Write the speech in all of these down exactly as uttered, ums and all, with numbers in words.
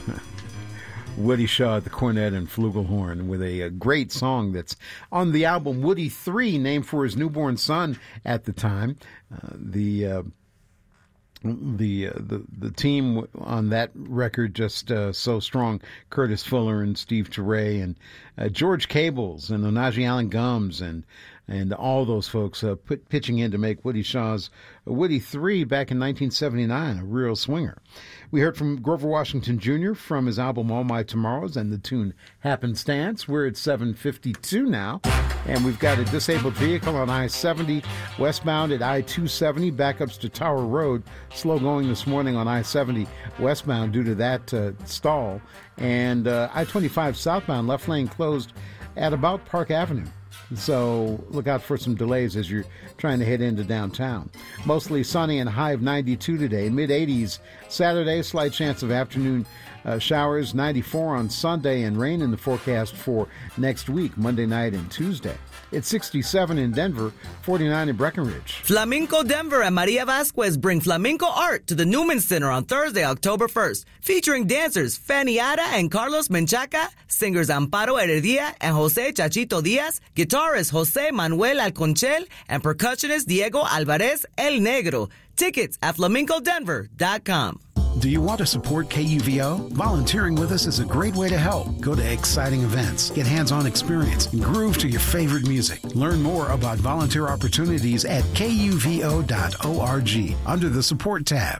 Woody Shaw at the cornet and flugelhorn with a, a great song that's on the album Woody three, named for his newborn son at the time. Uh, the... Uh, The, uh, the the team on that record just uh, so strong. Curtis Fuller and Steve Teray and uh, George Cables and Onaji Allen Gumbs and and all those folks uh, put, pitching in to make Woody Shaw's uh, Woody three back in nineteen seventy-nine, a real swinger. We heard from Grover Washington Junior from his album All My Tomorrows and the tune Happenstance. We're at seven fifty-two now, and we've got a disabled vehicle on I seventy westbound at I two seventy, backups to Tower Road. Slow going this morning on I seventy westbound due to that uh, stall. And uh, I twenty-five southbound, left lane closed at about Park Avenue. So look out for some delays as you're trying to head into downtown. Mostly sunny and high of ninety-two today. Mid eighties Saturday, slight chance of afternoon uh, showers. ninety-four on Sunday, and rain in the forecast for next week, Monday night and Tuesday. It's sixty-seven in Denver, forty-nine in Breckenridge. Flamenco Denver and Maria Vasquez bring flamenco art to the Newman Center on Thursday, October first, featuring dancers Fanny Ada and Carlos Menchaca, singers Amparo Heredia and Jose Chachito Diaz, guitarist Jose Manuel Alconchel, and percussionist Diego Alvarez El Negro. Tickets at flamenco denver dot com. Do you want to support K U V O? Volunteering with us is a great way to help. Go to exciting events, get hands-on experience, and groove to your favorite music. Learn more about volunteer opportunities at K U V O dot org under the Support tab.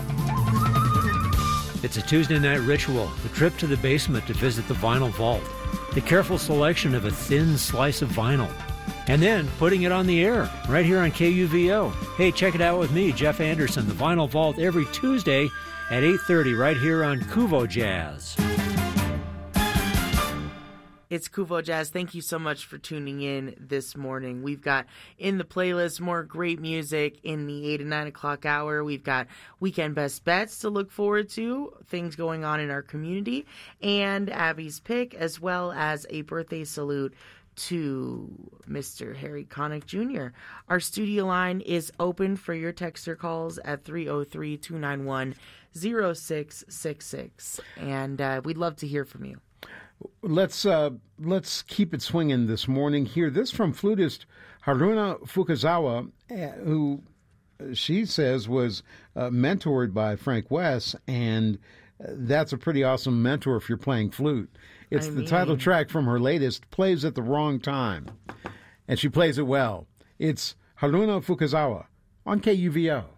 It's a Tuesday night ritual, the trip to the basement to visit the vinyl vault, the careful selection of a thin slice of vinyl, and then putting it on the air right here on K U V O. Hey, check it out with me, Jeff Anderson, the Vinyl Vault, every Tuesday at eight thirty right here on Kuvo Jazz. It's Kuvo Jazz. Thank you so much for tuning in this morning. We've got in the playlist more great music in the eight and nine o'clock hour. We've got weekend best bets to look forward to, things going on in our community, and Abby's pick, as well as a birthday salute to Mister Harry Connick Junior Our studio line is open for your texter calls at three oh three, two nine one, oh six six six, and uh, we'd love to hear from you. Let's uh, let's keep it swinging this morning. Hear this from flutist Haruna Fukazawa, who she says was uh, mentored by Frank West, and that's a pretty awesome mentor if you're playing flute. It's I the mean. title track from her latest, Plays at the Wrong Time, and she plays it well. It's Haruna Fukazawa on K U V O.